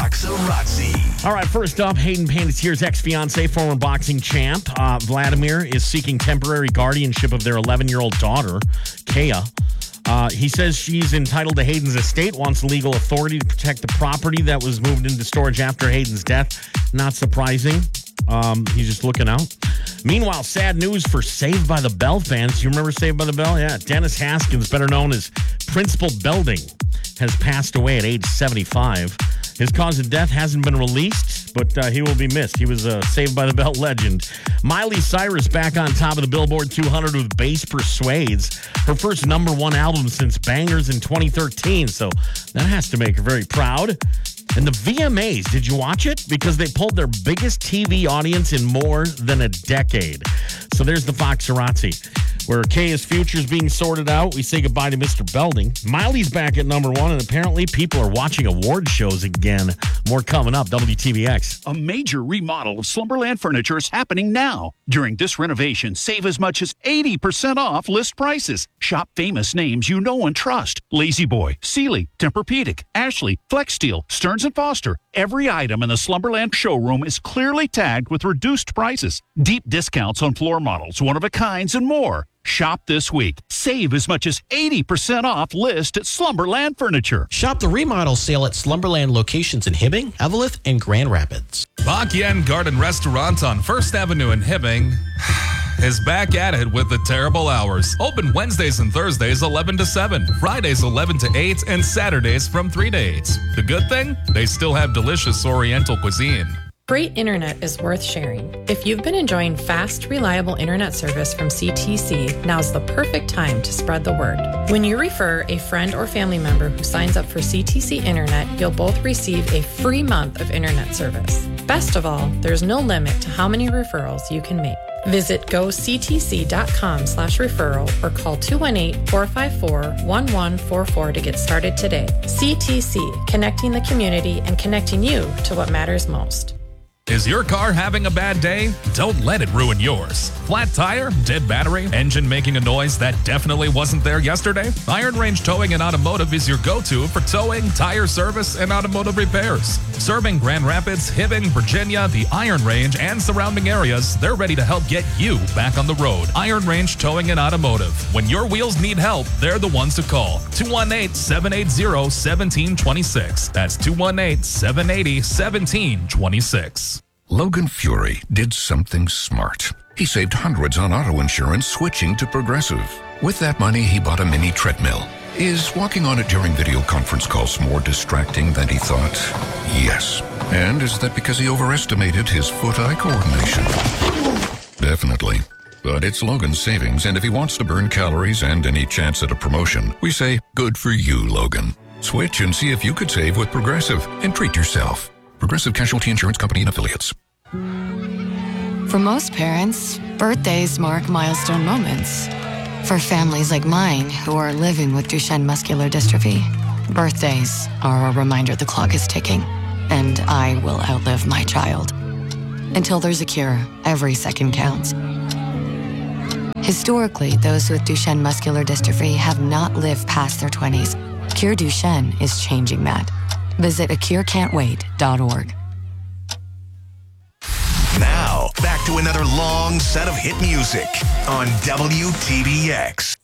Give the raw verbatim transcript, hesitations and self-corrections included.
Foxarazzi. All right, first up, Hayden Panettiere's ex-fiancé, former boxing champ, uh, Vladimir, is seeking temporary guardianship of their eleven-year-old daughter, Kaya. Uh, he says she's entitled to Hayden's estate, wants legal authority to protect the property that was moved into storage after Hayden's death. Not surprising. Um, he's just looking out. Meanwhile, sad news for Saved by the Bell fans. You remember Saved by the Bell? Yeah. Dennis Haskins, better known as Principal Belding, has passed away at age seventy-five. His cause of death hasn't been released, but uh, he will be missed. He was a Saved by the Bell legend. Miley Cyrus back on top of the Billboard two hundred with Bass Persuades. Her first number one album since Bangers in twenty thirteen, so that has to make her very proud. And the V M As, did you watch it? Because they pulled their biggest T V audience in more than a decade. So there's the Foxarazzi. Where Kaya's future is being sorted out, we say goodbye to Mister Belding. Miley's back at number one, and apparently people are watching award shows again. More coming up, W T B X. A major remodel of Slumberland Furniture is happening now. During this renovation, save as much as eighty percent off list prices. Shop famous names you know and trust. Lazy Boy, Sealy, Tempur-Pedic, Ashley, FlexSteel, Stearns and Foster. Every item in the Slumberland showroom is clearly tagged with reduced prices. Deep discounts on floor models, one-of-a-kinds, and more. Shop this week. Save as much as eighty percent off list at Slumberland Furniture. Shop the remodel sale at Slumberland locations in Hibbing, Eveleth, and Grand Rapids. Bak Yen Garden Restaurant on First Avenue in Hibbing is back at it with the terrible hours. Open Wednesdays and Thursdays eleven to seven, Fridays eleven to eight, and Saturdays from three to eight. The good thing? They still have delicious Oriental cuisine. Great internet is worth sharing. If you've been enjoying fast, reliable internet service from C T C, now's the perfect time to spread the word. When you refer a friend or family member who signs up for C T C Internet, you'll both receive a free month of internet service. Best of all, there's no limit to how many referrals you can make. Visit goctc.com slash referral or call two one eight, four five four, one one four four to get started today. C T C, connecting the community and connecting you to what matters most. Is your car having a bad day? Don't let it ruin yours. Flat tire, dead battery, engine making a noise that definitely wasn't there yesterday? Iron Range Towing and Automotive is your go-to for towing, tire service, and automotive repairs. Serving Grand Rapids, Hibbing, Virginia, the Iron Range, and surrounding areas, they're ready to help get you back on the road. Iron Range Towing and Automotive. When your wheels need help, they're the ones to call. two one eight, seven eight zero, one seven two six. That's two one eight, seven eight zero, one seven two six. Logan Fury did something smart. He saved hundreds on auto insurance switching to Progressive. With that money, he bought a mini treadmill. Is walking on it during video conference calls more distracting than he thought? Yes. And is that because he overestimated his foot-eye coordination? Definitely. But it's Logan's savings, and if he wants to burn calories and any chance at a promotion, we say, good for you, Logan. Switch and see if you could save with Progressive and treat yourself. Progressive Casualty Insurance Company and Affiliates. For most parents, birthdays mark milestone moments. For families like mine who are living with Duchenne muscular dystrophy, birthdays are a reminder the clock is ticking, and I will outlive my child. Until there's a cure, every second counts. Historically, those with Duchenne muscular dystrophy have not lived past their twenties. Cure Duchenne is changing that. Visit a cure can't wait dot org. Now, back to another long set of hit music on W T B X.